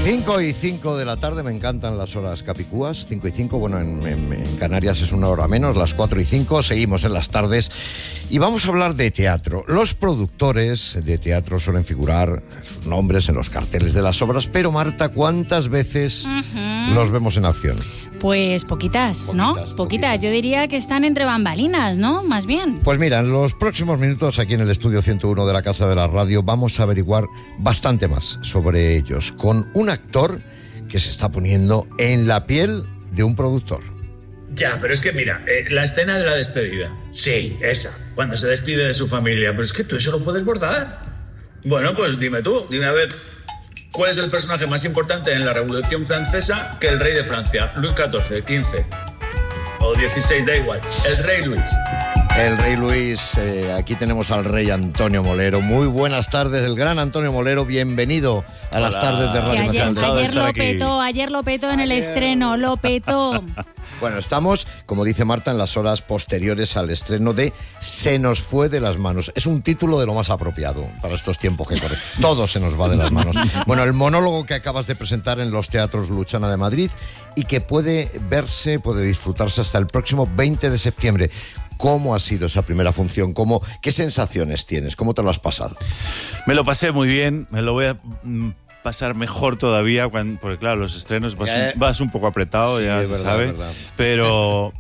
5:05 de la tarde, me encantan las horas capicúas. 5:05, bueno, en Canarias es una hora menos, las 4:05, seguimos en las tardes y vamos a hablar de teatro. Los productores de teatro suelen figurar sus nombres en los carteles de las obras, pero Marta, ¿cuántas veces los vemos en acción? Pues poquitas, ¿no? Poquitas. Yo diría que están entre bambalinas, ¿no? Más bien. Pues mira, en los próximos minutos aquí en el estudio 101 de la Casa de la Radio vamos a averiguar bastante más sobre ellos con un actor que se está poniendo en la piel de un productor. Ya, pero es que mira, la escena de la despedida. Sí, esa. Cuando se despide de su familia. Pero es que tú eso lo puedes bordar. Bueno, pues dime a ver. ¿Cuál es el personaje más importante en la Revolución Francesa que el rey de Francia? Luis XIV, XV o XVI, da igual. El rey Luis. El rey Luis, aquí tenemos al rey Antonio Molero. Muy buenas tardes, el gran Antonio Molero, bienvenido a las tardes de Radio Nacional. Ayer lo petó en el estreno, lo petó. Bueno, estamos, como dice Marta, en las horas posteriores al estreno de Se nos fue de las manos. Es un título de lo más apropiado para estos tiempos que corren. Todo se nos va de las manos. Bueno, el monólogo que acabas de presentar en los teatros Luchana de Madrid y que puede disfrutarse hasta el próximo 20 de septiembre. ¿Cómo ha sido esa primera función? ¿Qué sensaciones tienes? ¿Cómo te lo has pasado? Me lo pasé muy bien, me lo voy a pasar mejor todavía, porque claro, los estrenos vas un poco apretado, sí, ya se sabe, pero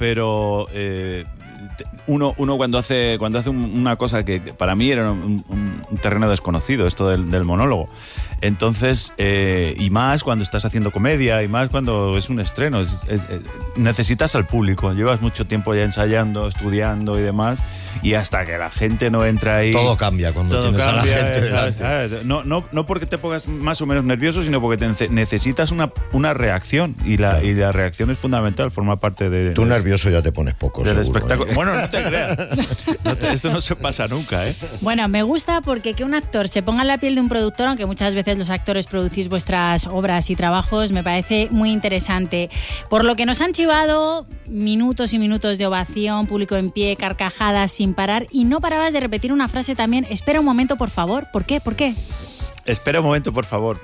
uno cuando hace una cosa que para mí era un terreno desconocido, esto del monólogo. Entonces, y más cuando estás haciendo comedia, y más cuando es un estreno, necesitas al público. Llevas mucho tiempo ya ensayando, estudiando y demás, y hasta que la gente no entra ahí... Todo cambia cuando tienes a la gente delante. ¿Sabes? No porque te pongas más o menos nervioso, sino porque necesitas una reacción, y la reacción es fundamental, forma parte de... Tú nervioso ya te pones poco, del seguro, espectáculo. Bueno, no te creas. Esto no se pasa nunca, ¿eh? Bueno, me gusta porque que un actor se ponga en la piel de un productor, aunque muchas veces los actores producís vuestras obras y trabajos, me parece muy interesante. Por lo que nos han chivado minutos y minutos de ovación, público en pie, carcajadas sin parar, y no parabas de repetir una frase también. Espera un momento, por favor. ¿Por qué? Espera un momento, por favor.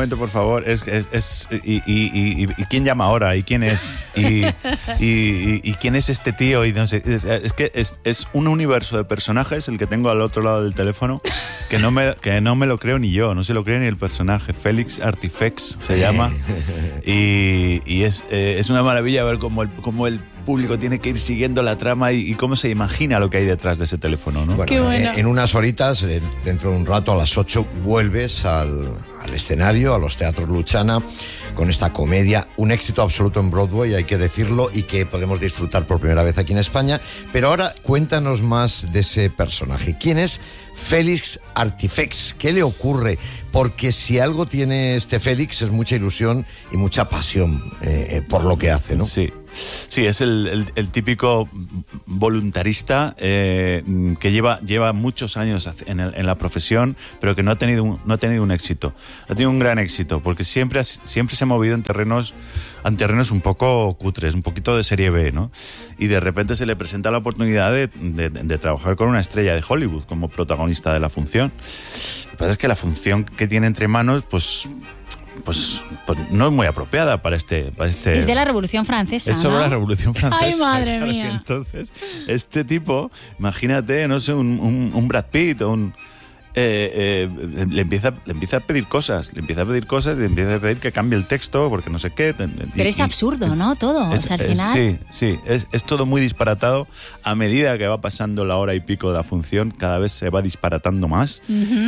¿Y quién llama ahora? ¿Y quién es? ¿Y quién es este tío? Y no sé, es que es un universo de personajes el que tengo al otro lado del teléfono que no me lo creo ni yo, no se lo cree ni el personaje. Félix Artifex se llama. Y es una maravilla ver cómo el público tiene que ir siguiendo la trama y cómo se imagina lo que hay detrás de ese teléfono, ¿no? Bueno, qué bueno. En unas horitas, dentro de un rato, a las 8, vuelves al escenario, a los teatros Luchana, con esta comedia, un éxito absoluto en Broadway, hay que decirlo, y que podemos disfrutar por primera vez aquí en España. Pero ahora cuéntanos más de ese personaje. ¿Quién es Félix Artifex? ¿Qué le ocurre? Porque si algo tiene este Félix es mucha ilusión y mucha pasión por lo que hace, ¿no? Sí, es el típico voluntarista que lleva muchos años en la profesión, pero que no ha tenido un éxito. No ha tenido un gran éxito, porque siempre se ha movido en terrenos un poco cutres, un poquito de serie B, ¿no? Y de repente se le presenta la oportunidad de trabajar con una estrella de Hollywood como protagonista de la función. Lo que pasa es que la función que tiene entre manos, pues no es muy apropiada para este... Es de la Revolución Francesa, Es sobre ¿no? la Revolución Francesa. ¡Ay, madre claro, mía! Entonces, este tipo, imagínate, no sé, un Brad Pitt o le empieza a pedir cosas, le empieza a pedir que cambie el texto porque no sé qué. Pero es absurdo, ¿no? Todo, o sea, al final... Sí, es todo muy disparatado. A medida que va pasando la hora y pico de la función, cada vez se va disparatando más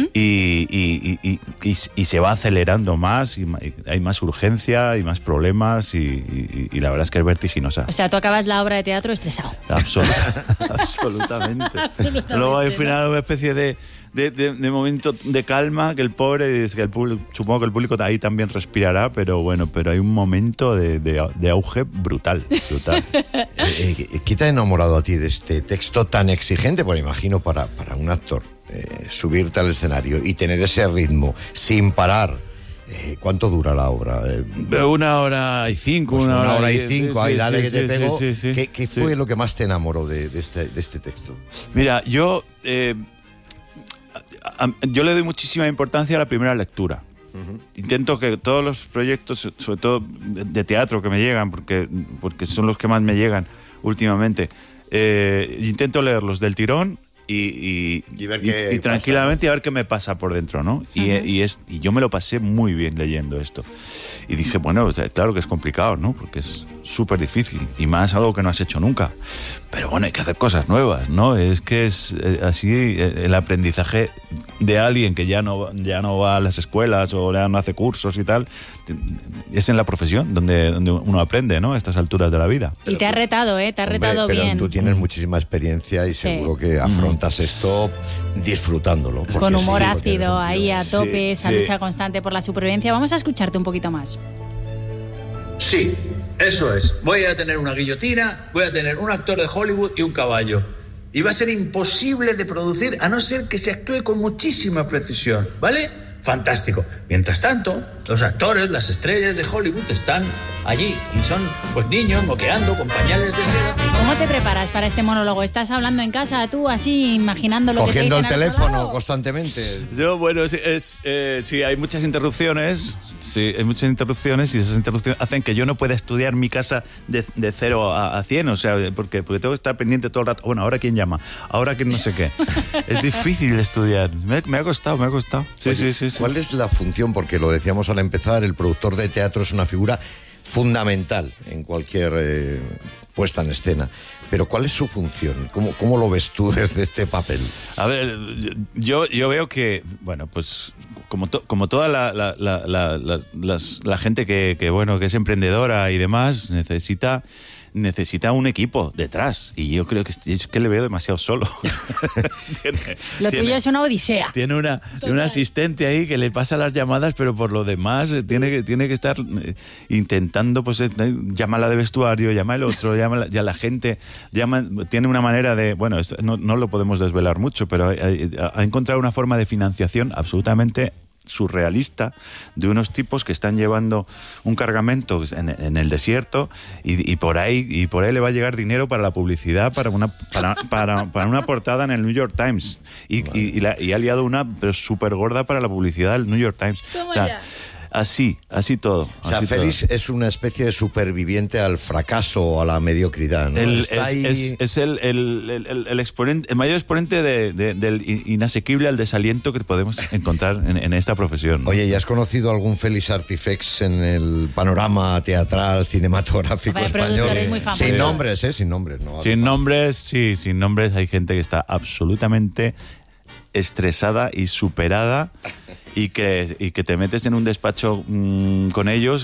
y se va acelerando más, y hay más urgencia y más problemas y la verdad es que es vertiginosa. O sea, tú acabas la obra de teatro estresado. Absolutamente. Luego al final una especie de momento de calma, que el pobre, supongo que el público ahí también respirará, pero hay un momento de auge brutal. ¿Qué te ha enamorado a ti de este texto tan exigente? Pues imagino para un actor, subirte al escenario y tener ese ritmo sin parar. ¿Cuánto dura la obra? 1 hora y 5. Pues 1 hora y 5, ahí dale que te pego. Sí. ¿Qué fue lo que más te enamoró de este texto? Mira, yo le doy muchísima importancia a la primera lectura. Intento que todos los proyectos, sobre todo de teatro que me llegan, porque son los que más me llegan últimamente, intento leerlos del tirón y ver qué y tranquilamente a ver qué me pasa por dentro, ¿no? Y yo me lo pasé muy bien leyendo esto. Y dije, bueno, claro que es complicado, ¿no? Porque es súper difícil y más algo que no has hecho nunca. Pero bueno, hay que hacer cosas nuevas, ¿no? Es que es así el aprendizaje de alguien que ya no va a las escuelas o ya no hace cursos y tal, es en la profesión donde uno aprende, ¿no? A estas alturas de la vida. Y te ha retado, ¿eh? Te ha retado pero bien. Tú tienes muchísima experiencia y seguro que afrontas esto disfrutándolo. Con humor ácido, ahí a tope, Sí, esa lucha constante por la supervivencia. Vamos a escucharte un poquito más. Sí, eso es. Voy a tener una guillotina, voy a tener un actor de Hollywood y un caballo. Y va a ser imposible de producir a no ser que se actúe con muchísima precisión, ¿vale? Fantástico. Mientras tanto, los actores, las estrellas de Hollywood están allí y son pues niños moqueando con pañales de seda. ¿Cómo te preparas para este monólogo? ¿Estás hablando en casa tú así, imaginando lo Cogiendo que el te dicen al otro teléfono lado? constantemente. Yo, bueno, sí, hay muchas interrupciones. Sí, hay muchas interrupciones y esas interrupciones hacen que yo no pueda estudiar mi casa de 0 a 100, o sea, porque tengo que estar pendiente todo el rato. Bueno, ¿ahora quién llama? ¿Ahora quién no sé qué? Es difícil estudiar. Me ha costado. Sí, Oye, sí. ¿Cuál es la función? Porque lo decíamos al empezar, el productor de teatro es una figura fundamental en cualquier puesta en escena. Pero ¿cuál es su función? ¿Cómo lo ves tú desde este papel? A ver, yo veo que, bueno, pues como toda la gente que, bueno, que es emprendedora y demás, necesita un equipo detrás. Y yo creo que le veo demasiado solo. Lo tuyo es una odisea. Tiene un asistente ahí que le pasa las llamadas, pero por lo demás tiene que estar intentando, pues, llámala de vestuario, llama el otro, ya la gente tiene una manera de, bueno, esto no lo podemos desvelar mucho, pero ha encontrado una forma de financiación absolutamente surrealista de unos tipos que están llevando un cargamento en el desierto y por ahí le va a llegar dinero para la publicidad, para una portada en el New York Times y ha liado una pero súper gorda para la publicidad del New York Times. O sea, así todo. O sea, Félix es una especie de superviviente al fracaso o a la mediocridad, ¿no? Es el exponente, el mayor exponente del inasequible al desaliento que podemos encontrar en esta profesión, ¿no? Oye, ¿y has conocido algún Félix Artifex en el panorama teatral, cinematográfico español? Productores muy famosos. Sin nombres, sin nombres, ¿no? Sin nombres, sí, sin nombres. Hay gente que está absolutamente estresada y superada y que te metes en un despacho con ellos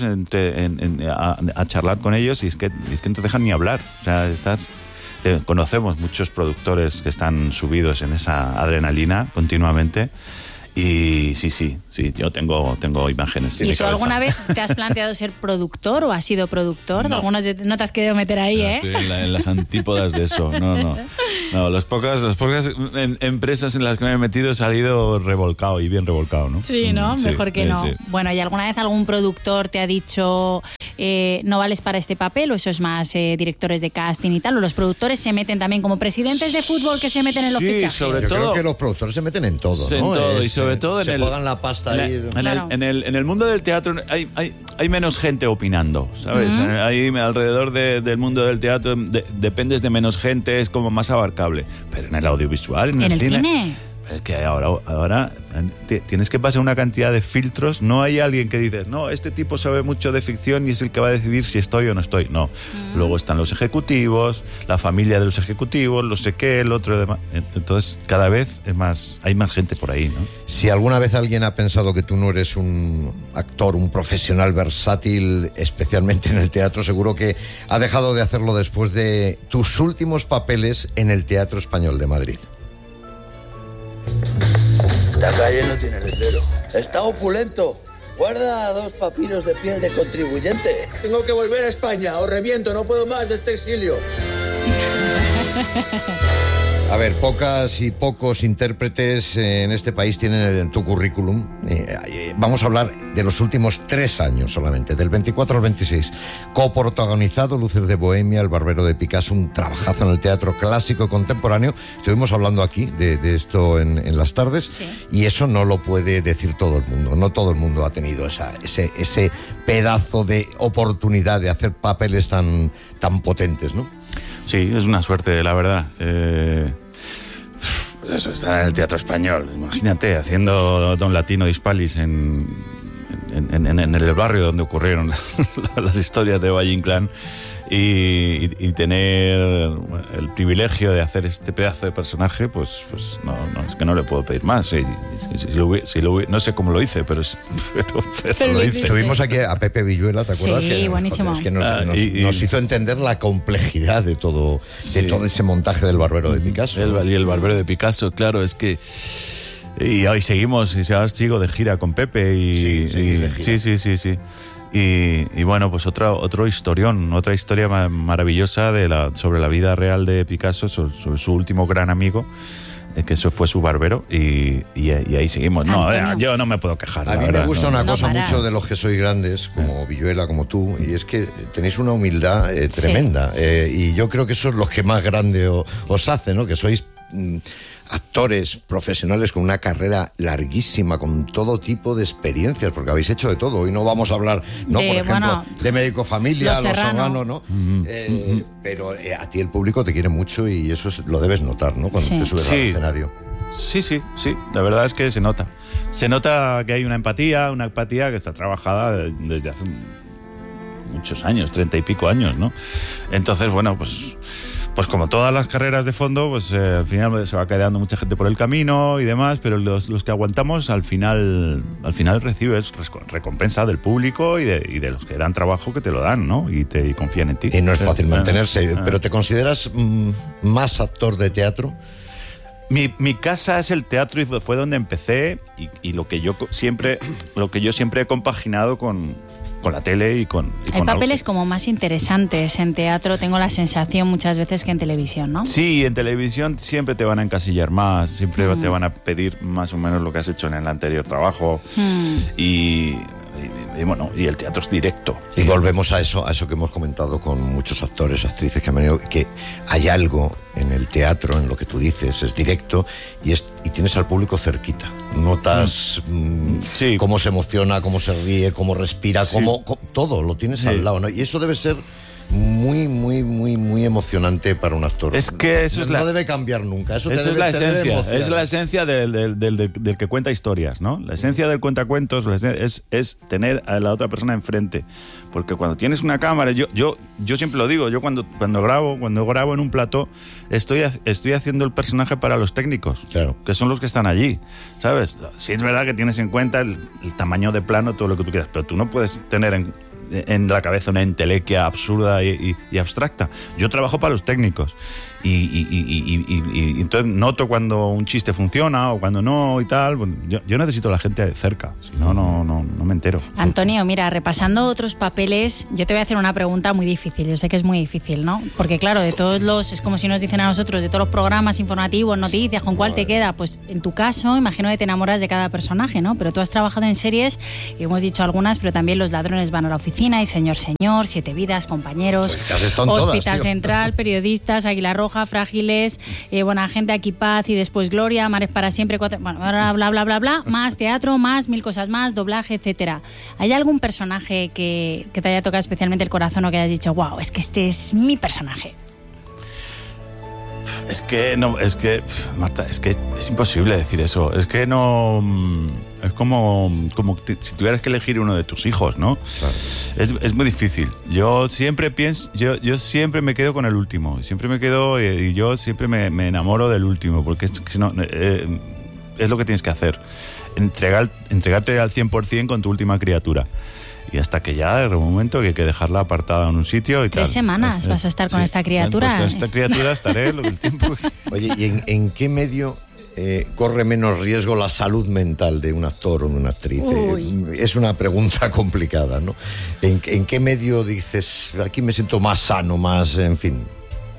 a charlar con ellos y es que no te dejan ni hablar. O sea, conocemos muchos productores que están subidos en esa adrenalina continuamente. Y sí, yo tengo imágenes. ¿Y tú alguna vez te has planteado ser productor o has sido productor? No. Algunos no te has querido meter ahí, No, ¿eh? estoy en las antípodas de eso. No, las pocas empresas en las que me he metido he salido revolcado y bien revolcado, ¿no? Sí, ¿no? Sí, Mejor que no. sí. Bueno, ¿y alguna vez algún productor te ha dicho no vales para este papel? ¿O eso es más directores de casting y tal? ¿O los productores se meten también como presidentes de fútbol que se meten en los Sí, fichajes? sobre Yo todo. creo que los productores se meten en todo, En ¿no? todo, y sobre todo se juegan la pasta ahí. Claro. En el mundo del teatro hay menos gente opinando, ¿sabes? Ahí alrededor del mundo del teatro dependes de menos gente, es como más abarcable. Pero en el audiovisual, en el cine. Es que ahora tienes que pasar una cantidad de filtros. No hay alguien que dices, no, este tipo sabe mucho de ficción y es el que va a decidir si estoy o no estoy. No. Luego están los ejecutivos, la familia de los ejecutivos, lo sé qué, el otro demás. Entonces, cada vez hay más gente por ahí, ¿no? Si alguna vez alguien ha pensado que tú no eres un actor, un profesional versátil, especialmente en el teatro, seguro que ha dejado de hacerlo después de tus últimos papeles en el Teatro Español de Madrid. Esta calle no tiene letrero. Está opulento. Guarda 2 papiros de piel de contribuyente. Tengo que volver a España. Os reviento. No puedo más de este exilio. A ver, pocas y pocos intérpretes en este país tienen en tu currículum. Vamos a hablar de los últimos 3 años solamente, del 24 al 26. Coprotagonizado Luces de Bohemia, El Barbero de Picasso, un trabajazo en el teatro clásico y contemporáneo. Estuvimos hablando aquí de esto en las tardes, sí. Y eso no lo puede decir todo el mundo. No todo el mundo ha tenido ese pedazo de oportunidad de hacer papeles tan potentes, ¿no? Sí, es una suerte, la verdad. Eso, estar en el Teatro Español, imagínate, haciendo Don Latino Dispalis en el barrio donde ocurrieron las historias de Valle Inclán y tener el privilegio de hacer este pedazo de personaje, pues no, es que no le puedo pedir más. No sé cómo lo hice, pero lo hice. Tuvimos aquí a Pepe Villuela, ¿te acuerdas? Sí, buenísimo. Es que nos hizo entender la complejidad de todo ese montaje del Barbero de Picasso. El Barbero de Picasso, claro, es que... Y hoy seguimos, y ahora sigo de gira con Pepe y... Sí. Y bueno, pues otro historión, otra historia maravillosa sobre la vida real de Picasso, sobre su último gran amigo, que eso fue su barbero, y ahí seguimos. No, yo no me puedo quejar. A mí me gusta una cosa mucho de los que sois grandes, como Villuela, como tú, y es que tenéis una humildad tremenda, y yo creo que eso es lo que más grande os hace, ¿no? Que sois... actores profesionales con una carrera larguísima, con todo tipo de experiencias, porque habéis hecho de todo. Hoy no vamos a hablar, por ejemplo, de Médico Familia, Los Serrano, ¿no? Pero a ti el público te quiere mucho y eso lo debes notar, ¿no? Cuando te subes al escenario. Sí, la verdad es que se nota. Se nota que hay una empatía que está trabajada desde hace muchos años, 30 y pico años, ¿no? Entonces, bueno, pues como todas las carreras de fondo, pues al final se va quedando mucha gente por el camino y demás, pero los que aguantamos al final recibes recompensa del público y de los que dan trabajo, que te lo dan, ¿no? Y confían en ti. Y no es fácil mantenerse, pero ¿te consideras más actor de teatro? Mi casa es el teatro y fue donde empecé y lo que yo siempre he compaginado con la tele y con hay papeles como más interesantes en teatro, tengo la sensación muchas veces, que en televisión, ¿no? Sí, en televisión siempre te van a encasillar más, siempre te van a pedir más o menos lo que has hecho en el anterior trabajo y bueno, y el teatro es directo. Y volvemos a eso que hemos comentado con muchos actores, actrices que han venido, que hay algo en el teatro, en lo que tú dices, es directo y tienes al público cerquita. Notas cómo se emociona, cómo se ríe, cómo respira, todo lo tienes al lado, ¿no? Y eso debe ser muy, muy, muy, muy emocionante para un actor. Es que eso no debe cambiar nunca. Eso es la esencia. Es la esencia del que cuenta historias, ¿no? La esencia del cuentacuentos es tener a la otra persona enfrente. Porque cuando tienes una cámara, yo siempre lo digo, yo cuando grabo en un plató, estoy haciendo el personaje para los técnicos, claro, que son los que están allí, ¿sabes? Sí, es verdad que tienes en cuenta el tamaño de plano, todo lo que tú quieras, pero tú no puedes tener en la cabeza una entelequia absurda y abstracta. Yo trabajo para los técnicos y entonces noto cuando un chiste funciona o cuando no y tal. Bueno, yo necesito a la gente cerca, si no me entero. Antonio, mira, repasando otros papeles, yo te voy a hacer una pregunta muy difícil. Yo sé que es muy difícil, ¿no? Porque claro, es como si nos dicen a nosotros, de todos los programas informativos, noticias, ¿con cuál te queda? Pues en tu caso, imagino que te enamoras de cada personaje, ¿no? Pero tú has trabajado en series, y hemos dicho algunas, pero también Los ladrones van a la oficina, y Señor, 7 vidas, Compañeros, Hospital Central, Periodistas, Águila Roja, Frágiles, Buena Gente, Aquí Paz, y después Gloria, Mares para siempre, bueno, bla, más teatro, más 1000 cosas más, doblaje, etcétera. ¿Hay algún personaje que te haya tocado especialmente el corazón o que hayas dicho, wow, es que este es mi personaje? Marta, es que es imposible decir eso. Es que no... Es como si tuvieras que elegir uno de tus hijos, ¿no? Claro. Es muy difícil. Yo siempre me quedo con el último. Siempre me quedo y yo siempre me enamoro del último, porque es lo que tienes que hacer. Entregarte al 100% con tu última criatura. Y hasta que ya de un momento que hay que dejarla apartada en un sitio y 3 semanas vas a estar con esta criatura. Pues con esta criatura estaré el tiempo. Oye, ¿y en qué medio corre menos riesgo la salud mental de un actor o de una actriz? Es una pregunta complicada, ¿no? ¿En qué medio dices, aquí me siento más sano, más, en fin?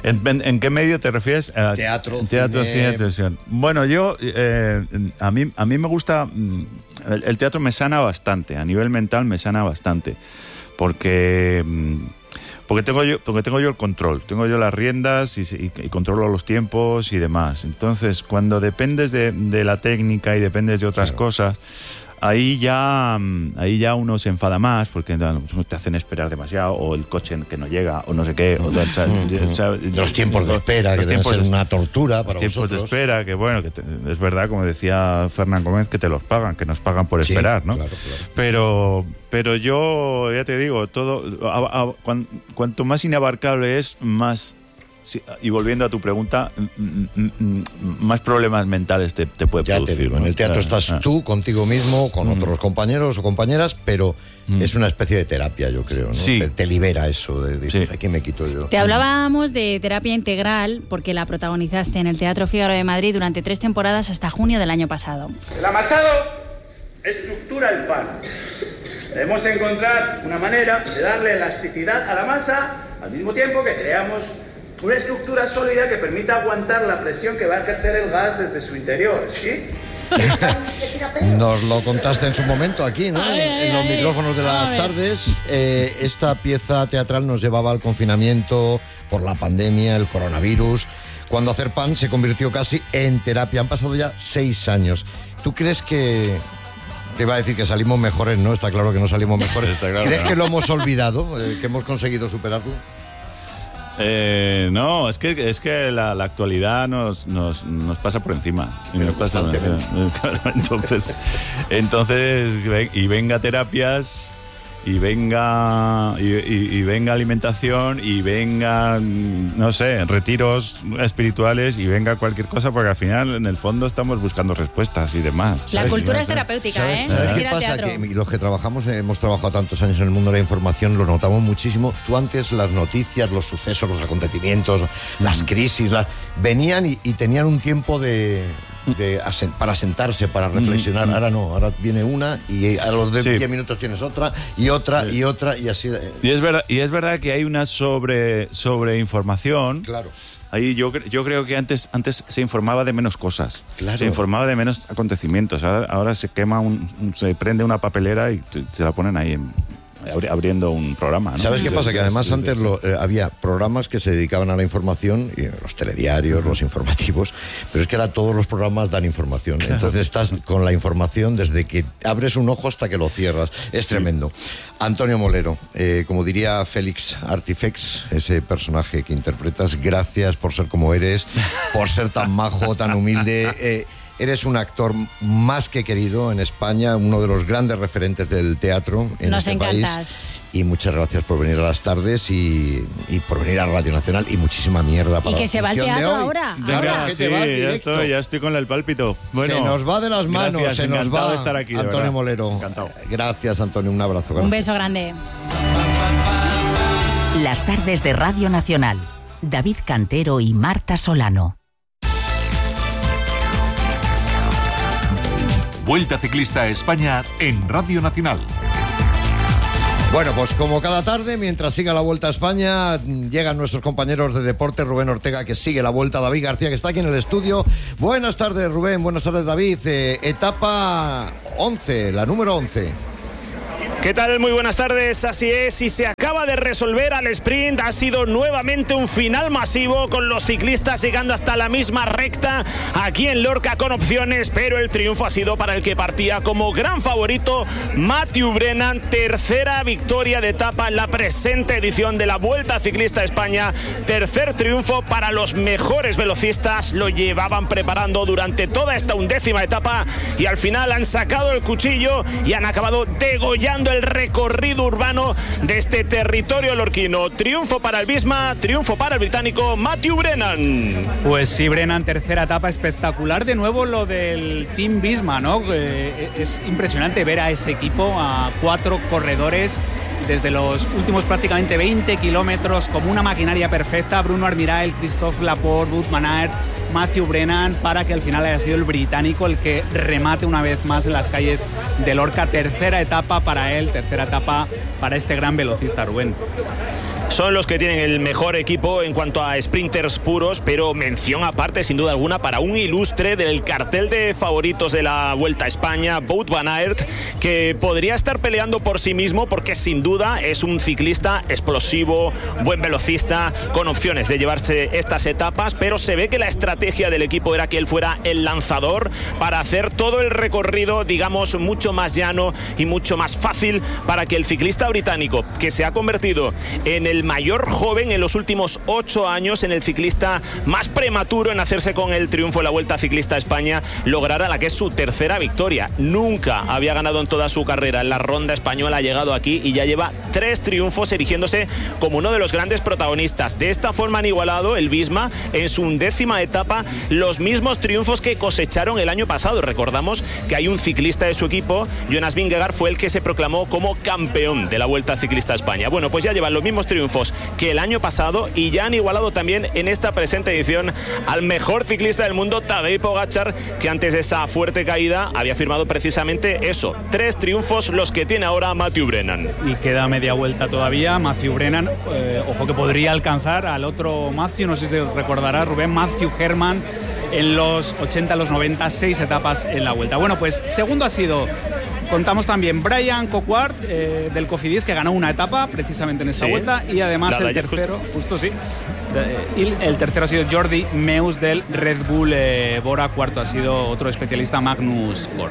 ¿En qué medio te refieres? Teatro, cine, televisión. Bueno, yo a mí me gusta el teatro, me sana bastante, a nivel mental me sana bastante, porque tengo yo el control, tengo yo las riendas y controlo los tiempos y demás. Entonces, cuando dependes de la técnica y dependes de otras cosas, ahí ya uno se enfada más porque te hacen esperar demasiado, o el coche que no llega, o no sé qué, o los tiempos de espera, que deben ser una tortura para los tiempos vosotros. de espera, que bueno, es verdad, como decía Fernán Gómez, que te los pagan, que nos pagan por esperar, ¿no? Claro, claro. Pero yo, ya te digo, todo cuanto más inabarcable es, más... Sí, y volviendo a tu pregunta, más problemas mentales te puede ya producir. Te digo, ¿no? en el teatro estás tú contigo mismo, con otros compañeros o compañeras, pero es una especie de terapia, yo creo, ¿no? Sí. Te libera eso de Sí. aquí me quito yo. Te hablábamos de terapia integral porque la protagonizaste en el Teatro Fígaro de Madrid durante 3 temporadas hasta junio del año pasado. El amasado estructura el pan. Debemos encontrar una manera de darle elasticidad a la masa al mismo tiempo que creamos una estructura sólida que permita aguantar la presión que va a ejercer el gas desde su interior, ¿sí? Nos lo contaste en su momento aquí, ¿no? En los micrófonos de las tardes. Esta pieza teatral nos llevaba al confinamiento por la pandemia, el coronavirus, cuando hacer pan se convirtió casi en terapia. Han pasado ya 6 años. ¿Tú crees que... Te iba a decir que salimos mejores, ¿no? Está claro que no salimos mejores. Está claro, ¿Crees ¿no? que lo hemos olvidado? ¿Que hemos conseguido superarlo? No, es que la actualidad nos pasa por encima. Pero Nos pasa, claro, entonces y venga terapias, y venga alimentación, y venga, no sé, retiros espirituales, y venga cualquier cosa, porque al final en el fondo estamos buscando respuestas y demás. La ¿Sabes? cultura es terapéutica, ¿eh? ¿Sabes Ir qué al pasa? teatro. Que los que trabajamos, hemos trabajado tantos años en el mundo de la información, lo notamos muchísimo. Tú antes las noticias, los sucesos, los acontecimientos, las crisis, venían y tenían un tiempo para sentarse, para reflexionar. Ahora no, ahora viene una y a los 10 minutos tienes otra y otra y otra y así. Y es verdad que hay una sobreinformación. Claro. Ahí yo creo que antes se informaba de menos cosas. Claro. Se informaba de menos acontecimientos. Ahora se quema se prende una papelera y se la ponen ahí abriendo un programa, ¿no? ¿Sabes qué pasa? Que además antes había programas que se dedicaban a la información, y los telediarios, los informativos, pero es que ahora todos los programas dan información. Claro. Entonces estás con la información desde que abres un ojo hasta que lo cierras. Es tremendo. Antonio Molero, como diría Félix Artifex, ese personaje que interpretas, gracias por ser como eres, por ser tan majo, tan humilde. Eres un actor más que querido en España, uno de los grandes referentes del teatro en este país. Nos encantas. Y muchas gracias por venir a las tardes y por venir a Radio Nacional, y muchísima mierda para la Y que se va al teatro ahora. Venga, sí, ya estoy con el pálpito. Bueno, se nos va de las manos, gracias, se nos va de estar aquí, Antonio Molero. Encantado. Gracias, Antonio, un abrazo. Gracias. Un beso grande. Las tardes de Radio Nacional. David Cantero y Marta Solano. Vuelta Ciclista a España en Radio Nacional. Bueno, pues como cada tarde, mientras siga la Vuelta a España, llegan nuestros compañeros de deporte, Rubén Ortega, que sigue la Vuelta, David García, que está aquí en el estudio. Buenas tardes, Rubén, buenas tardes, David. Etapa 11, la número 11. ¿Qué tal? Muy buenas tardes, así es, y se acaba de resolver al sprint. Ha sido nuevamente un final masivo, con los ciclistas llegando hasta la misma recta aquí en Lorca con opciones, pero el triunfo ha sido para el que partía como gran favorito, Matthew Brennan. Tercera victoria de etapa en la presente edición de la Vuelta Ciclista a España. Tercer triunfo para los mejores velocistas. Lo llevaban preparando durante toda esta 11ª etapa y al final han sacado el cuchillo y han acabado degollando el recorrido urbano de este territorio lorquino. Triunfo para el Visma, triunfo para el británico Matthew Brennan. Pues sí, Brennan, tercera etapa espectacular. De nuevo lo del Team Visma, ¿no? Es impresionante ver a ese equipo, a 4 corredores desde los últimos prácticamente 20 kilómetros, como una maquinaria perfecta. Bruno Armirail, Christophe Laporte, Wout van Aert, Matthew Brennan, para que al final haya sido el británico el que remate una vez más en las calles de Lorca. Tercera etapa para él, tercera etapa para este gran velocista, Rubén. son los que tienen el mejor equipo en cuanto a sprinters puros, pero mención aparte, sin duda alguna, para un ilustre del cartel de favoritos de la Vuelta a España, Wout van Aert, que podría estar peleando por sí mismo porque sin duda es un ciclista explosivo, buen velocista, con opciones de llevarse estas etapas, pero se ve que la estrategia del equipo era que él fuera el lanzador para hacer todo el recorrido, digamos, mucho más llano y mucho más fácil para que el ciclista británico, que se ha convertido en el mayor joven en los últimos 8 años, en el ciclista más prematuro en hacerse con el triunfo en la Vuelta Ciclista a España, lograra la que es su tercera victoria. Nunca había ganado en toda su carrera en la Ronda Española, ha llegado aquí y ya lleva 3 triunfos, erigiéndose como uno de los grandes protagonistas. De esta forma han igualado el Visma en su 11ª etapa los mismos triunfos que cosecharon el año pasado. Recordamos que hay un ciclista de su equipo, Jonas Vingegaard, fue el que se proclamó como campeón de la Vuelta Ciclista a España. Bueno, pues ya llevan los mismos triunfos que el año pasado y ya han igualado también en esta presente edición al mejor ciclista del mundo, Tadej Pogačar, que antes de esa fuerte caída había firmado precisamente eso, 3 triunfos los que tiene ahora Matthew Brennan. Y queda media vuelta todavía. Matthew Brennan, ojo que podría alcanzar al otro Matthew, no sé si recordará Rubén, Matthew Herman, en los 80, los 90, 6 etapas en la Vuelta. Bueno, pues segundo ha sido, contamos también, Brian Coquard del Cofidis, que ganó una etapa precisamente en esta Vuelta, y además el tercero, justo sí, y el tercero ha sido Jordi Meus del Red Bull Bora, cuarto ha sido otro especialista, Magnus Kort.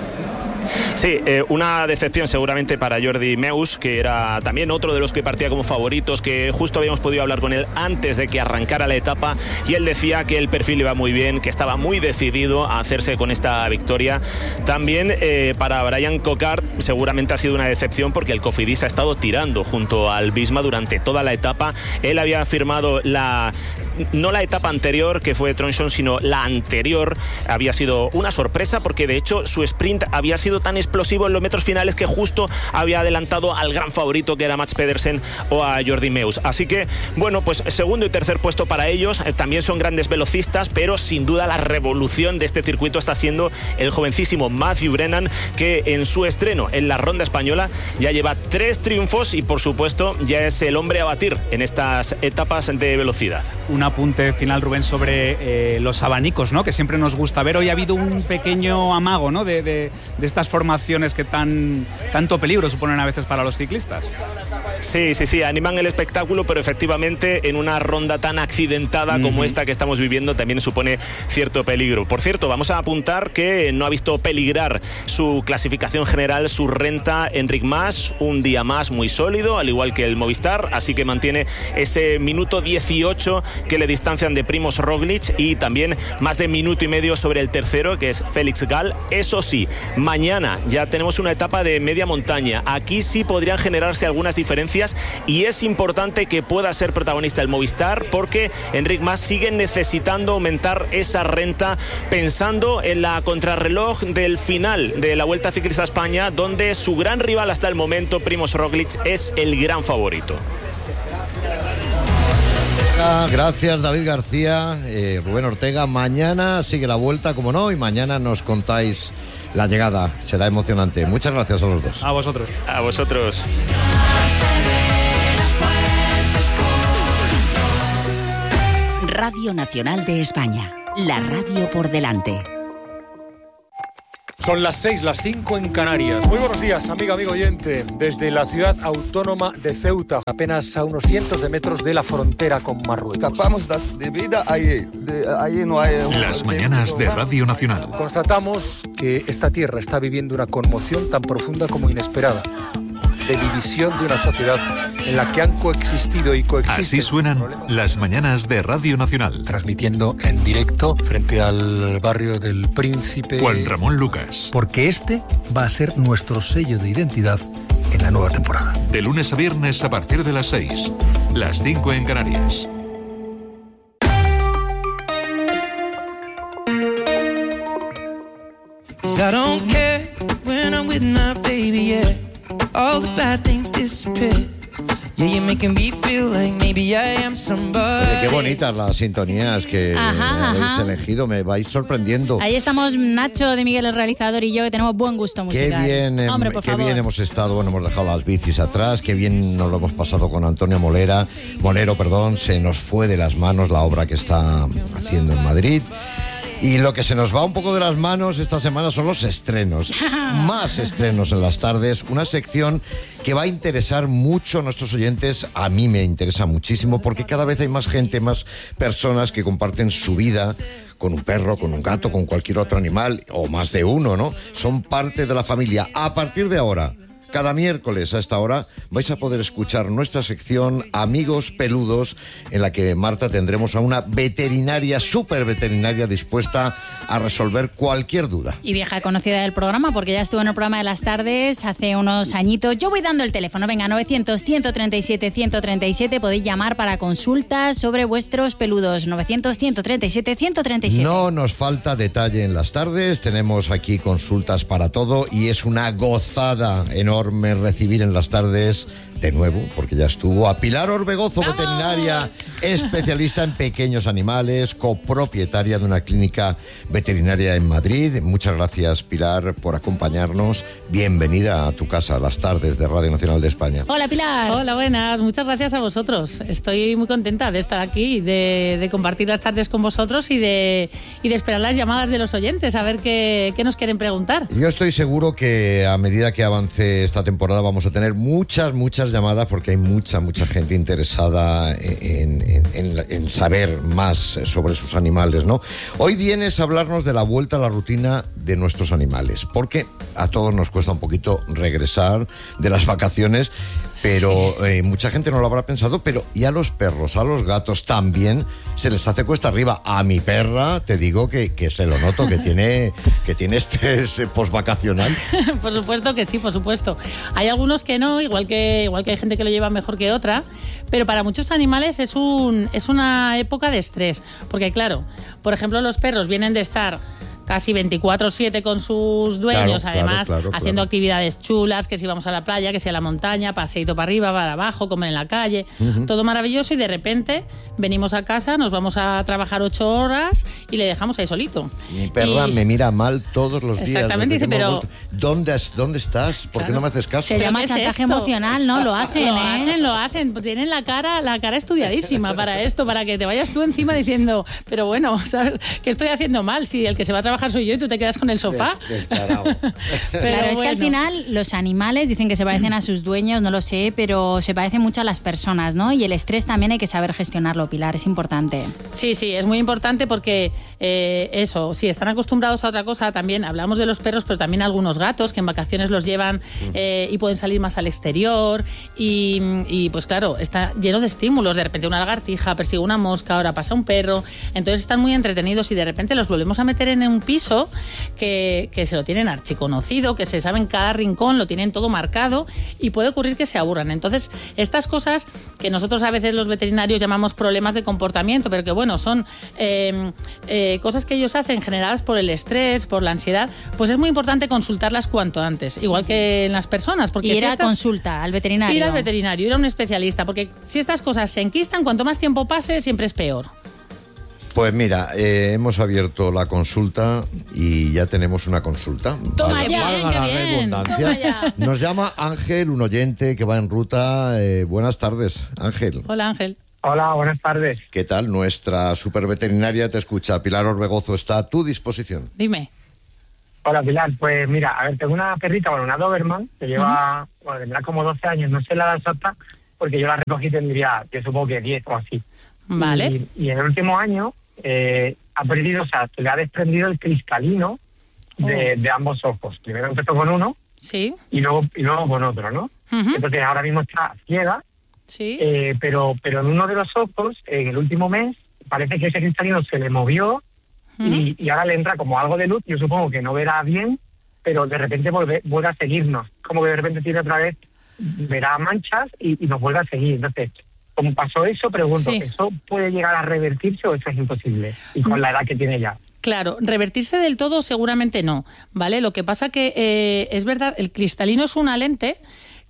Sí, una decepción seguramente para Jordi Meus, que era también otro de los que partía como favoritos, que justo habíamos podido hablar con él antes de que arrancara la etapa y él decía que el perfil iba muy bien, que estaba muy decidido a hacerse con esta victoria. También para Brian Coquard seguramente ha sido una decepción porque el Cofidis ha estado tirando junto al Visma durante toda la etapa. Él había firmado no la etapa anterior, que fue Tronchon, sino la anterior. Había sido una sorpresa porque de hecho su sprint había sido tan explosivo en los metros finales que justo había adelantado al gran favorito, que era Mats Pedersen, o a Jordi Meus. Así que, bueno, pues segundo y tercer puesto para ellos. También son grandes velocistas, pero sin duda la revolución de este circuito está siendo el jovencísimo Matthew Brennan, que en su estreno en la Ronda Española ya lleva 3 triunfos y por supuesto ya es el hombre a batir en estas etapas de velocidad. Un apunte final, Rubén, sobre los abanicos, ¿no?, que siempre nos gusta ver. Hoy ha habido un pequeño amago, ¿no?, de estas formaciones que tanto peligro suponen a veces para los ciclistas. Sí, animan el espectáculo, pero efectivamente en una ronda tan accidentada como esta que estamos viviendo también supone cierto peligro. Por cierto, vamos a apuntar que no ha visto peligrar su clasificación general, su renta, Enric Mas, un día más muy sólido, al igual que el Movistar, así que mantiene ese minuto 18 que le distancian de Primož Roglič y también más de minuto y medio sobre el tercero, que es Félix Gall. Eso sí, mañana ya tenemos una etapa de media montaña. Aquí sí podrían generarse algunas diferencias y es importante que pueda ser protagonista el Movistar porque Enric Mas sigue necesitando aumentar esa renta pensando en la contrarreloj del final de la Vuelta Ciclista a España, donde su gran rival hasta el momento, Primož Roglič, es el gran favorito. Gracias, David García, Rubén Ortega. Mañana sigue la Vuelta, como no, y mañana nos contáis la llegada. Será emocionante. Muchas gracias a los dos. A vosotros. A vosotros. Radio Nacional de España, la radio por delante. Son las 6, las 5 en Canarias. Muy buenos días, amigo oyente. Desde la ciudad autónoma de Ceuta, apenas a unos cientos de metros de la frontera con Marruecos. Escapamos de vida allí no hay... Las mañanas de Radio Nacional. Constatamos que esta tierra está viviendo una conmoción tan profunda como inesperada, de división de una sociedad en la que han coexistido y coexisten. Así suenan las mañanas de Radio Nacional. Transmitiendo en directo frente al barrio del Príncipe. Juan Ramón Lucas. Porque este va a ser nuestro sello de identidad en la nueva temporada. De lunes a viernes a partir de las 6, las 5 en Canarias. I don't care when I'm with my baby, yeah. All the bad things disappear. Qué bonitas las sintonías que habéis elegido, me vais sorprendiendo. Ahí estamos Nacho de Miguel, el realizador, y yo, que tenemos buen gusto musical. Qué bien, Hombre, por favor. bien hemos estado, bueno, hemos dejado las bicis atrás, qué bien nos lo hemos pasado con Antonio Molero, se nos fue de las manos la obra que está haciendo en Madrid. Y lo que se nos va un poco de las manos esta semana son los estrenos. Más estrenos en las tardes. Una sección que va a interesar mucho a nuestros oyentes. A mí me interesa muchísimo porque cada vez hay más gente, más personas que comparten su vida con un perro, con un gato, con cualquier otro animal, o más de uno, ¿no? Son parte de la familia. A partir de ahora, cada miércoles a esta hora vais a poder escuchar nuestra sección Amigos Peludos, en la que, Marta, tendremos a una veterinaria, súper veterinaria, dispuesta a resolver cualquier duda. Y vieja conocida del programa, porque ya estuvo en el programa de las tardes hace unos añitos. Yo voy dando el teléfono, venga, 900-137-137, podéis llamar para consultas sobre vuestros peludos, 900-137-137. No nos falta detalle en las tardes, tenemos aquí consultas para todo y es una gozada enorme recibir en las tardes de nuevo, porque ya estuvo, a Pilar Orbegozo, veterinaria, especialista en pequeños animales, copropietaria de una clínica veterinaria en Madrid. Muchas gracias, Pilar, por acompañarnos. Bienvenida a tu casa, a las tardes de Radio Nacional de España. Hola, Pilar. Hola, buenas. Muchas gracias a vosotros. Estoy muy contenta de estar aquí, de compartir las tardes con vosotros y de esperar las llamadas de los oyentes, a ver qué nos quieren preguntar. Yo estoy seguro que a medida que avance esta temporada vamos a tener muchas llamadas, porque hay mucha gente interesada en saber más sobre sus animales, ¿no? Hoy vienes a hablarnos de la vuelta a la rutina de nuestros animales, porque a todos nos cuesta un poquito regresar de las vacaciones, pero mucha gente no lo habrá pensado, pero y a los perros, a los gatos también se les hace cuesta arriba. A mi perra te digo que se lo noto, que tiene estrés postvacacional. Por supuesto que sí, por supuesto. Hay algunos que no, igual que hay gente que lo lleva mejor que otra, pero para muchos animales es una época de estrés, porque claro, por ejemplo, los perros vienen de estar casi 24/7 con sus dueños, además haciendo actividades chulas, que si vamos a la playa, que si a la montaña, paseíto para arriba, para abajo, comer en la calle, todo maravilloso, y de repente venimos a casa, nos vamos a trabajar 8 horas y le dejamos ahí solito. Mi perra me mira mal todos los días. Exactamente, dice, pero ¿dónde estás? ¿Por qué no me haces caso? Se llama chantaje emocional, ¿no? Lo hacen, Lo hacen. Tienen la cara estudiadísima para esto, para que te vayas tú encima diciendo, pero bueno, ¿sabes? ¿Qué estoy haciendo mal? Si el que se va a trabajar soy yo y tú te quedas con el sofá. Descarado. Claro, es que al final los animales dicen que se parecen a sus dueños, no lo sé, pero se parecen mucho a las personas, ¿no? Y el estrés también hay que saber gestionarlo, Pilar, es importante. Sí, es muy importante porque si están acostumbrados a otra cosa, también hablamos de los perros, pero también algunos gatos que en vacaciones los llevan y pueden salir más al exterior y pues claro, está lleno de estímulos, de repente una lagartija, persigue una mosca, ahora pasa un perro, entonces están muy entretenidos y de repente los volvemos a meter en un piso que se lo tienen archiconocido, que se saben cada rincón, lo tienen todo marcado y puede ocurrir que se aburran. Entonces, estas cosas que nosotros a veces los veterinarios llamamos problemas de comportamiento, pero que bueno, son cosas que ellos hacen generadas por el estrés, por la ansiedad, pues es muy importante consultarlas cuanto antes, igual que en las personas. Porque ir a consulta al veterinario. Ir al veterinario, ir a un especialista, porque si estas cosas se enquistan, cuanto más tiempo pase, siempre es peor. Pues mira, hemos abierto la consulta y ya tenemos una consulta. Toma ya, valga la redundancia. Nos llama Ángel, un oyente que va en ruta. Buenas tardes, Ángel. Hola, Ángel. Hola, buenas tardes. ¿Qué tal? Nuestra superveterinaria te escucha. Pilar Orbegozo está a tu disposición. Dime. Hola, Pilar. Pues mira, a ver, tengo una perrita, una Doberman, que lleva, tendrá como 12 años, no sé la edad exacta, porque yo la recogí, tendría, yo supongo que 10 o así. Vale. Y en el último año ha perdido, o sea, se le ha desprendido el cristalino de ambos ojos. Primero empezó con uno, sí, y luego con otro, ¿no? Entonces ahora mismo está ciega, sí, pero en uno de los ojos, en el último mes, parece que ese cristalino se le movió y ahora le entra como algo de luz. Yo supongo que no verá bien, pero de repente vuelve a seguirnos. Como que de repente tiene otra vez, verá manchas y nos vuelve a seguir. Entonces, como pasó eso, pregunto, ¿eso puede llegar a revertirse o eso es imposible? Y con la edad que tiene ya. Claro, revertirse del todo seguramente no, ¿vale? Lo que pasa que es verdad, el cristalino es una lente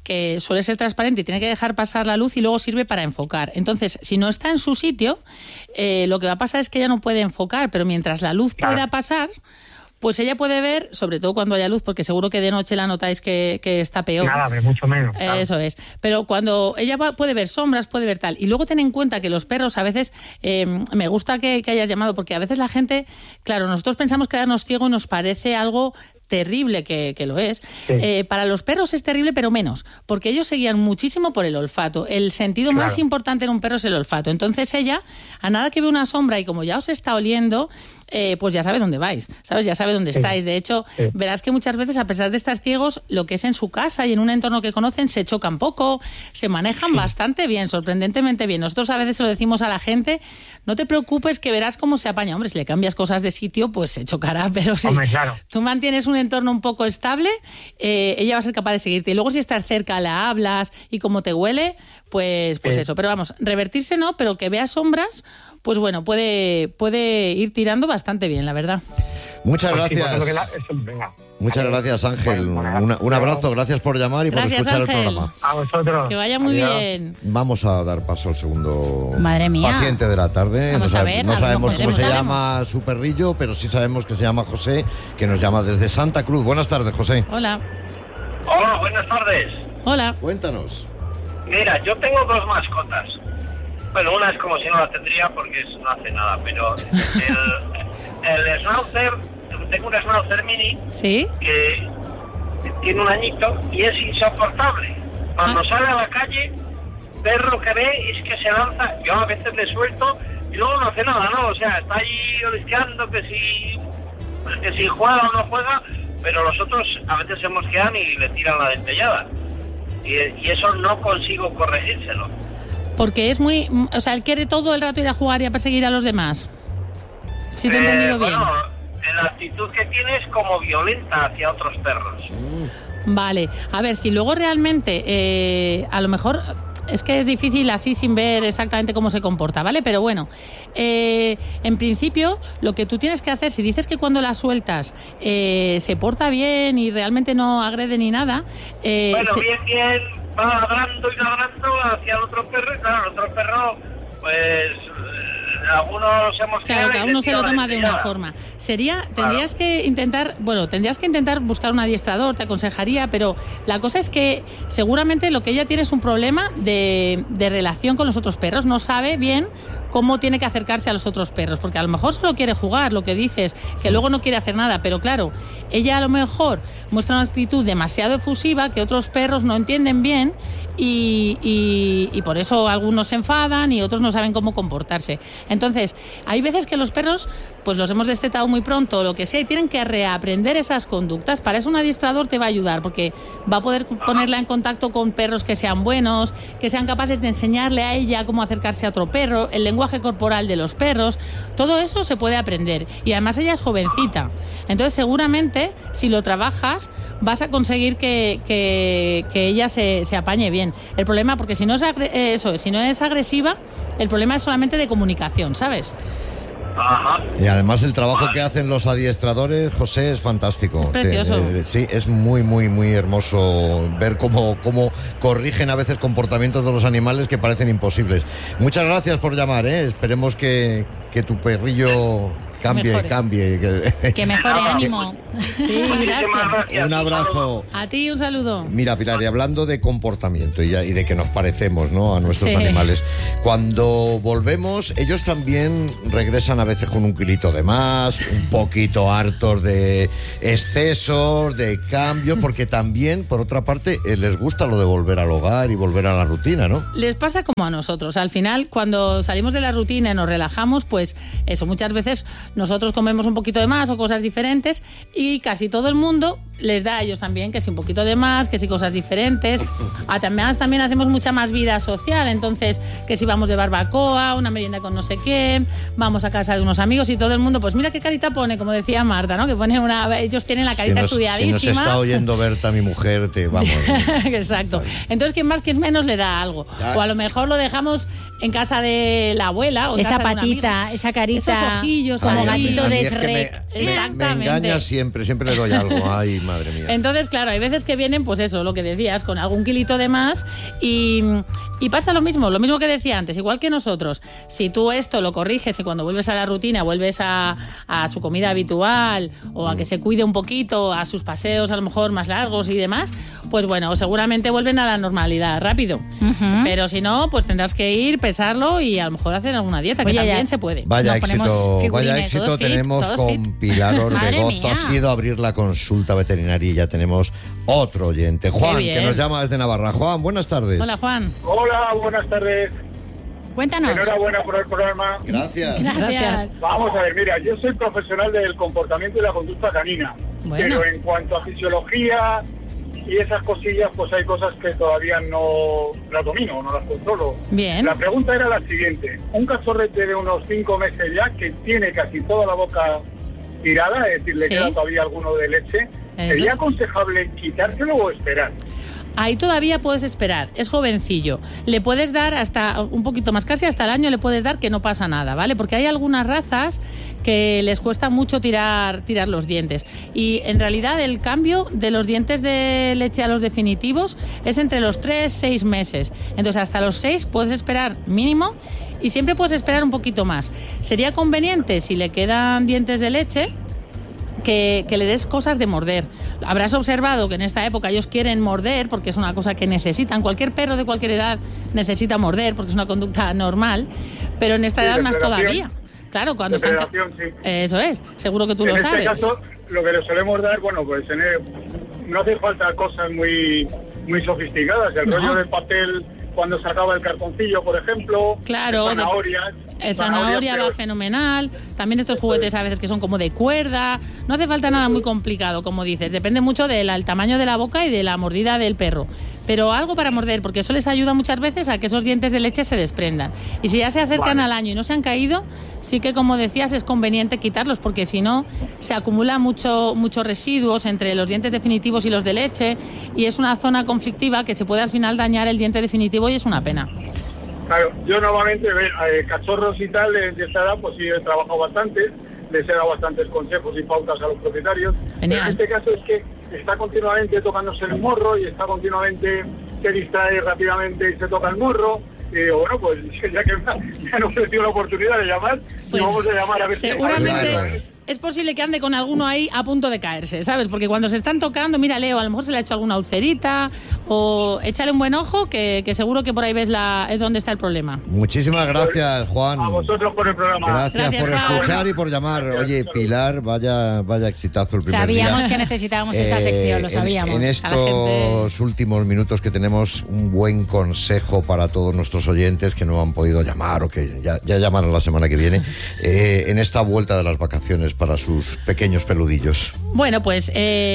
que suele ser transparente y tiene que dejar pasar la luz y luego sirve para enfocar. Entonces, si no está en su sitio, lo que va a pasar es que ella no puede enfocar, pero mientras la luz pueda pasar, pues ella puede ver, sobre todo cuando haya luz, porque seguro que de noche la notáis que está peor. Nada, ve mucho menos. Claro. Eso es. Pero cuando ella puede ver sombras, puede ver tal. Y luego ten en cuenta que los perros a veces, me gusta que hayas llamado, porque a veces la gente, claro, nosotros pensamos quedarnos ciego y nos parece algo terrible, que lo es. Sí. Para los perros es terrible, pero menos, porque ellos se guían muchísimo por el olfato. El sentido más importante en un perro es el olfato. Entonces ella, a nada que ve una sombra y como ya os está oliendo, pues ya sabe dónde vais, ¿sabes? Ya sabe dónde estáis. De hecho, verás que muchas veces, a pesar de estar ciegos, lo que es en su casa y en un entorno que conocen, se chocan poco, se manejan bastante bien, sorprendentemente bien. Nosotros a veces se lo decimos a la gente, no te preocupes que verás cómo se apaña. Hombre, si le cambias cosas de sitio, pues se chocará, pero si tú mantienes un entorno un poco estable, ella va a ser capaz de seguirte. Y luego si estás cerca, la hablas y cómo te huele, pues eso. Pero vamos, revertirse no, pero que vea sombras, pues bueno, puede ir tirando bastante bien, la verdad. Muchas gracias. Muchas gracias, Ángel. Un abrazo, gracias por llamar y gracias, por escuchar Ángel. el programa. A vosotros. Que vaya muy bien. Vamos a dar paso al segundo Madre paciente de la tarde. Vamos a ver, no sabemos cómo se sabemos. llama su perrillo, pero sí sabemos que se llama José, que nos llama desde Santa Cruz. Buenas tardes, José. Hola. Hola, buenas tardes. Hola. Cuéntanos. Mira, yo tengo dos mascotas. Bueno, una es como si no la tendría porque no hace nada, pero el Schnauzer, tengo un Schnauzer mini que tiene un añito y es insoportable. Cuando sale a la calle, perro que ve es que se lanza, yo a veces le suelto y luego no hace nada, ¿no? O sea, está ahí olisqueando que si juega o no juega, pero los otros a veces se mosquean y le tiran la dentellada. Y eso no consigo corregírselo. Porque es muy... O sea, él quiere todo el rato ir a jugar y a perseguir a los demás. Si te he entendido bien. Bueno, la actitud que tiene es como violenta hacia otros perros. Vale. A ver, si luego realmente... a lo mejor... Es que es difícil así sin ver exactamente cómo se comporta, ¿vale? Pero bueno, en principio lo que tú tienes que hacer, si dices que cuando la sueltas se porta bien y realmente no agrede ni nada... bien, va ladrando y ladrando hacia el otro perro y claro, el otro perro, pues... algunos hemos claro, cada uno se lo toma de una forma. Tendrías que intentar buscar un adiestrador, te aconsejaría, pero la cosa es que seguramente lo que ella tiene es un problema de relación con los otros perros, no sabe bien cómo tiene que acercarse a los otros perros, porque a lo mejor solo quiere jugar, lo que dices, que luego no quiere hacer nada, pero claro, ella a lo mejor muestra una actitud demasiado efusiva que otros perros no entienden bien y por eso algunos se enfadan y otros no saben cómo comportarse. Entonces, hay veces que los perros, pues los hemos destetado muy pronto o lo que sea, y tienen que reaprender esas conductas. Para eso un adiestrador te va a ayudar, porque va a poder ponerla en contacto con perros que sean buenos, que sean capaces de enseñarle a ella cómo acercarse a otro perro, el lenguaje corporal de los perros, todo eso se puede aprender. Y además ella es jovencita. Entonces, seguramente, si lo trabajas, vas a conseguir que ella se apañe bien. El problema, porque si no es agresiva, el problema es solamente de comunicación, ¿sabes? Ajá. Y además el trabajo que hacen los adiestradores, José, es fantástico. Es precioso. Sí, es muy, muy, muy hermoso ver cómo corrigen a veces comportamientos de los animales que parecen imposibles. Muchas gracias por llamar, ¿eh? Esperemos que tu perrillo cambie. Que mejore, ánimo. Sí, gracias. Un abrazo. A ti un saludo. Mira, Pilar, y hablando de comportamiento y de que nos parecemos, ¿no?, a nuestros animales, cuando volvemos, ellos también regresan a veces con un kilito de más, un poquito hartos de excesos, de cambios, porque también, por otra parte, les gusta lo de volver al hogar y volver a la rutina, ¿no? Les pasa como a nosotros. Al final, cuando salimos de la rutina y nos relajamos, pues eso, muchas veces nosotros comemos un poquito de más o cosas diferentes y casi todo el mundo les da a ellos también que si un poquito de más, que si cosas diferentes. También hacemos mucha más vida social, entonces que si vamos de barbacoa, una merienda con no sé quién, vamos a casa de unos amigos y todo el mundo, pues mira qué carita pone, como decía Marta, ¿no? Que pone ellos tienen la carita estudiadísima. Si nos está oyendo Berta, mi mujer, vamos. Exacto. Entonces, quien más, quien menos le da algo. O a lo mejor lo dejamos en casa de la abuela o en esa casa patita, esa carita, esos ojillos, como gatito de Shrek. Me engaña siempre le doy algo. Ay, madre mía. Entonces, claro, hay veces que vienen, pues eso, lo que decías, con algún kilito de más y pasa lo mismo que decía antes, igual que nosotros. Si tú esto lo corriges y cuando vuelves a la rutina, vuelves a su comida habitual o a que se cuide un poquito, a sus paseos a lo mejor más largos y demás, pues bueno, seguramente vuelven a la normalidad rápido. Pero si no, pues tendrás que ir, pesarlo y a lo mejor hacer alguna dieta, que también se puede. Vaya éxito tenemos con Pilar Orbegozo. Ha sido abrir la consulta veterinaria y ya tenemos otro oyente. Juan, que nos llama desde Navarra. Juan, buenas tardes. Hola, Juan. Hola, buenas tardes. Cuéntanos. Enhorabuena por el programa. Gracias. Vamos a ver, mira, yo soy profesional del comportamiento y la conducta canina. Bueno. Pero en cuanto a fisiología y esas cosillas, pues hay cosas que todavía no las domino, no las controlo. Bien. La pregunta era la siguiente. Un cachorrete de unos 5 meses ya, que tiene casi toda la boca tirada, es decir, le queda todavía alguno de leche, ¿sería aconsejable quitárselo o esperar? Ahí todavía puedes esperar, es jovencillo. Le puedes dar hasta un poquito más, casi hasta el año le puedes dar, que no pasa nada, ¿vale? Porque hay algunas razas que les cuesta mucho tirar los dientes. Y en realidad el cambio de los dientes de leche a los definitivos es entre los 3-6 meses. Entonces hasta los 6 puedes esperar mínimo y siempre puedes esperar un poquito más. Sería conveniente, si le quedan dientes de leche, que le des cosas de morder. Habrás observado que en esta época ellos quieren morder porque es una cosa que necesitan. Cualquier perro de cualquier edad necesita morder porque es una conducta normal, pero en esta edad más todavía. Claro, cuando están... Eso es, seguro que tú lo sabes. En este caso, lo que le solemos dar, bueno, pues no hace falta cosas muy sofisticadas. El rollo de papel cuando sacaba el cartoncillo, por ejemplo. Claro, zanahorias. Zanahoria va fenomenal. También estos juguetes a veces que son como de cuerda. No hace falta nada muy complicado, como dices. Depende mucho del tamaño de la boca y de la mordida del perro. Pero algo para morder, porque eso les ayuda muchas veces a que esos dientes de leche se desprendan. Y si ya se acercan al año y no se han caído, sí que, como decías, es conveniente quitarlos, porque si no, se acumula muchos residuos entre los dientes definitivos y los de leche, y es una zona conflictiva que se puede al final dañar el diente definitivo y es una pena. Claro, yo normalmente, cachorros y tal de esta edad, pues sí he trabajado bastante, les he dado bastantes consejos y pautas a los propietarios. Pero en este caso es que está continuamente tocándose el morro y está continuamente, se distrae rápidamente y se toca el morro. Y digo, bueno, pues ya que me han ofrecido la oportunidad de llamar, pues vamos a llamar a ver seguramente es posible que ande con alguno ahí a punto de caerse, ¿sabes? Porque cuando se están tocando, mira, Leo, a lo mejor se le ha hecho alguna ulcerita, o échale un buen ojo, que seguro que por ahí ves es donde está el problema. Muchísimas gracias, Juan. A vosotros por el programa. Gracias por escuchar y por llamar. Oye, Pilar, vaya exitazo el primer día. Sabíamos que necesitábamos esta sección, lo sabíamos. En estos últimos minutos que tenemos, un buen consejo para todos nuestros oyentes que no han podido llamar o que ya llamarán la semana que viene, en esta vuelta de las vacaciones para sus pequeños peludillos. Bueno, pues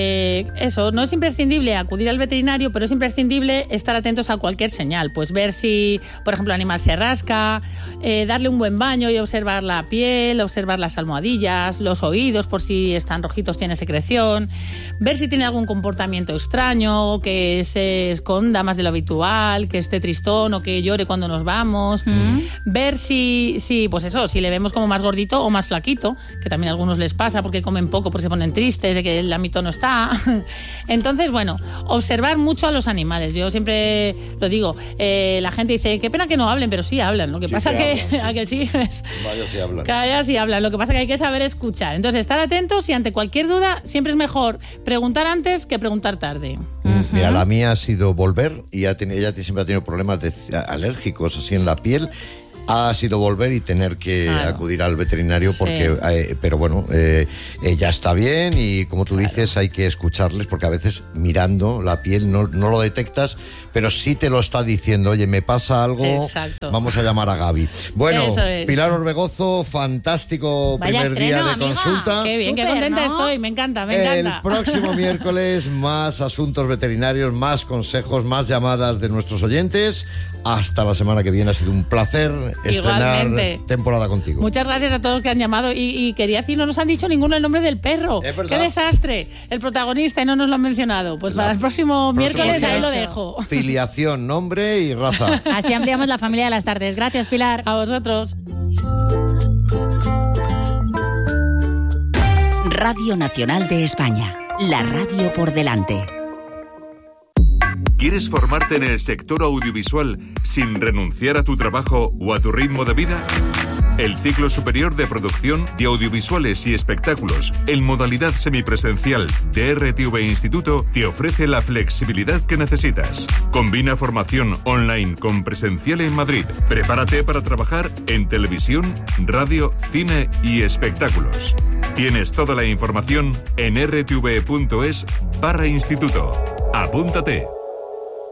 eso, no es imprescindible acudir al veterinario, pero es imprescindible estar atentos a cualquier señal. Pues ver si, por ejemplo, el animal se rasca, darle un buen baño y observar la piel, observar las almohadillas, los oídos por si están rojitos, tiene secreción, ver si tiene algún comportamiento extraño, que se esconda más de lo habitual, que esté tristón o que llore cuando nos vamos, ver si, pues eso, si le vemos como más gordito o más flaquito, que también a algunos les pasa porque comen poco, porque se ponen tristes de que el ámbito no está. Entonces, bueno, observar mucho a los animales. Yo siempre lo digo, la gente dice, qué pena que no hablen, pero sí hablan. Lo que pasa que sí es... Vaya si hablan. Vaya si hablan. Lo que pasa que hay que saber escuchar. Entonces, estar atentos y ante cualquier duda siempre es mejor preguntar antes que preguntar tarde. Mira, la mía ha sido volver y ella siempre ha tenido problemas alérgicos así en la piel. Ha sido volver y tener que acudir al veterinario porque, pero bueno, ella está bien y como tú dices hay que escucharles porque a veces mirando la piel no lo detectas, pero sí te lo está diciendo, oye, me pasa algo, vamos a llamar a Gaby. Bueno, Pilar Orbegozo, fantástico primer día de consulta. Qué bien, qué contenta estoy, me encanta. El próximo miércoles más asuntos veterinarios, más consejos, más llamadas de nuestros oyentes. Hasta la semana que viene, ha sido un placer estrenar temporada contigo. Muchas gracias a todos los que han llamado y quería decir, no nos han dicho ninguno el nombre del perro. ¡Qué desastre! El protagonista y no nos lo han mencionado. Pues para el próximo miércoles ahí lo dejo. Filiación, nombre y raza. Así ampliamos la familia de las tardes. Gracias, Pilar. A vosotros. Radio Nacional de España. La radio por delante. ¿Quieres formarte en el sector audiovisual sin renunciar a tu trabajo o a tu ritmo de vida? El ciclo superior de producción de audiovisuales y espectáculos en modalidad semipresencial de RTV Instituto te ofrece la flexibilidad que necesitas. Combina formación online con presencial en Madrid. Prepárate para trabajar en televisión, radio, cine y espectáculos. Tienes toda la información en rtv.es/instituto. Apúntate.